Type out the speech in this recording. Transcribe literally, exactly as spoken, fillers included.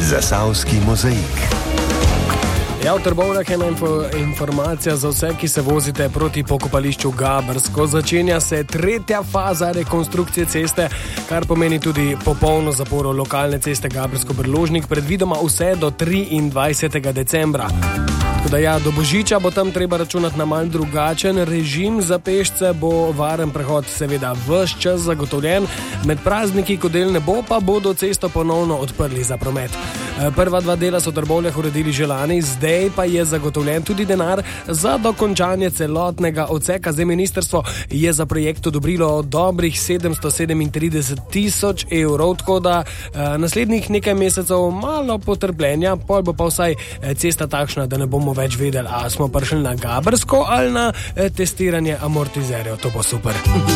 Zasavski mozaik. Ja, v Trbovljah ena info, informacija za vse, ki se vozite proti pokopališču Gabrsko. Začenja se tretja faza rekonstrukcije ceste, kar pomeni tudi popolno zaporo lokalne ceste Gabrsko-Brložnik, predvidoma vse do triindvajsetega decembra. Tako da ja, do Božiča bo tam treba računati na mal drugačen režim. Za pešce bo varen prehod seveda ves čas zagotovljen. Med prazniki, ko del ne bo, pa bodo cesto ponovno odprli za promet. Prva dva dela so v Trbovljah uredili že lani, zdaj pa je zagotovljen tudi denar za dokončanje celotnega odseka. Zdaj ministrstvo je za projekt odobrilo dobrih sedemsto sedemintrideset tisoč evrov, tako da eh, naslednjih nekaj mesecev malo potrpljenja, pol bo pa vsaj cesta takšna, da ne bomo več vedeli, a smo prišli na Gabrsko ali na eh, testiranje amortizerjev. To bo super.